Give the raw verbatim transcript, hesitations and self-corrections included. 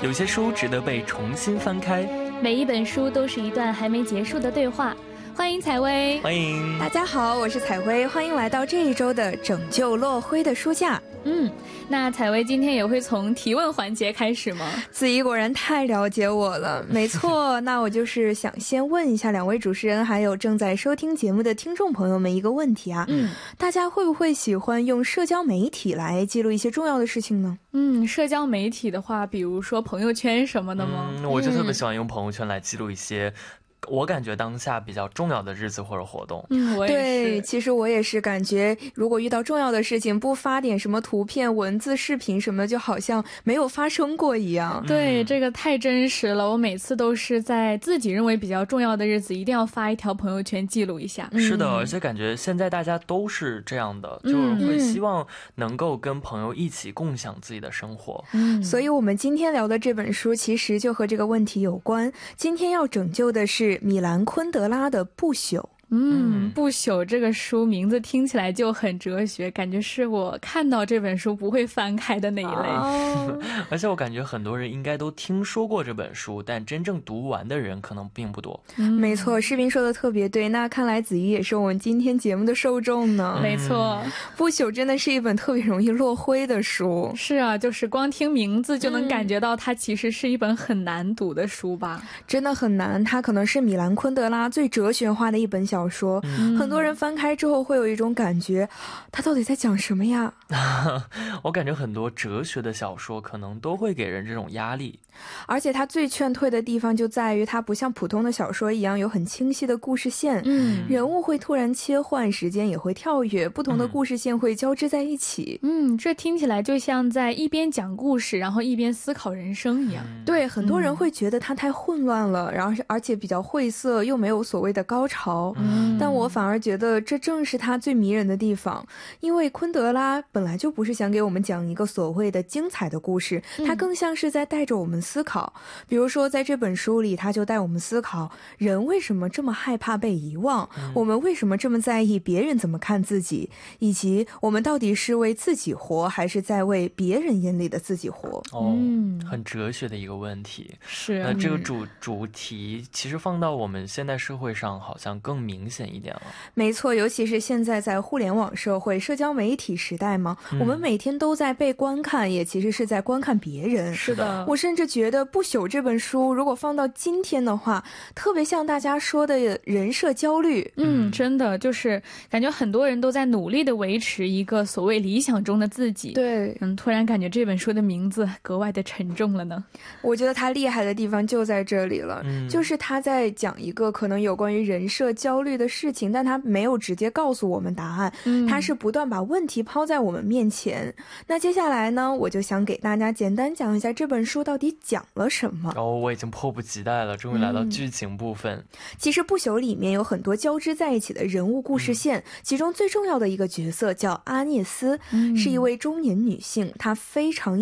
有些书值得被重新翻开， 每一本书都是一段还没结束的对话。欢迎采薇， 欢迎大家好，我是采薇，欢迎来到这一周的拯救落灰的书架。 嗯，那采薇今天也会从提问环节开始吗？ 子怡果然太了解我了，没错。那我就是想先问一下两位主持人还有正在收听节目的听众朋友们一个问题啊，嗯，大家会不会喜欢用社交媒体来记录一些重要的事情呢？ 嗯，社交媒体的话，比如说朋友圈什么的吗？ 嗯，我就特别喜欢用朋友圈来记录一些我感觉当下比较重要的日子或者活动。 嗯，我也是。 对，其实我也是感觉如果遇到重要的事情不发点什么图片文字视频什么的，就好像没有发生过一样。 对，这个太真实了，我每次都是在自己认为比较重要的日子一定要发一条朋友圈记录一下。 是的，而且感觉现在大家都是这样的，就是会希望能够跟朋友一起共享自己的生活。 嗯，所以我们今天聊的这本书其实就和这个问题有关。今天要拯救的是米兰昆德拉的《不朽》。 嗯，不朽这个书名字听起来就很哲学，感觉是我看到这本书不会翻开的那一类。 哦、 而且我感觉很多人应该都听说过这本书，但真正读完的人可能并不多。 嗯、没错，士兵说的特别对，那看来子怡也是我们今天节目的受众呢。 没错， 不朽真的是一本特别容易落灰的书。 是啊，就是光听名字就能感觉到它其实是一本很难读的书吧。 嗯、真的很难，它可能是米兰昆德拉最哲学化的一本小说。嗯、很多人翻开之后会有一种感觉，他到底在讲什么呀？ 我感觉很多哲学的小说可能都会给人这种压力， 而且它最劝退的地方就在于它不像普通的小说一样有很清晰的故事线，嗯，人物会突然切换，时间也会跳跃，不同的故事线会交织在一起。 嗯，这听起来就像在一边讲故事然后一边思考人生一样。 嗯、对，很多人会觉得它太混乱了，然后而且比较晦涩，又没有所谓的高潮。嗯，但我反而觉得这正是它最迷人的地方，因为昆德拉本来就不是想给我们讲一个所谓的精彩的故事，它更像是在带着我们思考。比如说在这本书里，他就带我们思考人为什么这么害怕被遗忘、嗯、我们为什么这么在意别人怎么看自己，以及我们到底是为自己活还是在为别人眼里的自己活。 哦，很哲学的一个问题。 是， 那这个主主题其实放到我们现代社会上好像更明显一点了。 没错，尤其是现在在互联网社会社交媒体时代嘛、嗯、我们每天都在被观看，也其实是在观看别人。 是的， 我甚至觉得《不朽》这本书如果放到今天的话，特别像大家说的人设焦虑。 嗯，真的就是感觉很多人都在努力的维持一个所谓理想中的自己。 对， 嗯，突然感觉这本书的名字格外的沉重了呢。 我觉得他厉害的地方就在这里了、嗯、就是他在讲一个可能有关于人设焦虑的事情，但他没有直接告诉我们答案、嗯、他是不断把问题抛在我们面前。那接下来呢，我就想给大家简单讲一下这本书到底讲了什么。 哦，我已经迫不及待了，终于来到剧情部分、嗯、 其实不朽里面有很多交织在一起的人物故事线、嗯、其中最重要的一个角色叫阿涅斯、嗯、是一位中年女性，她非常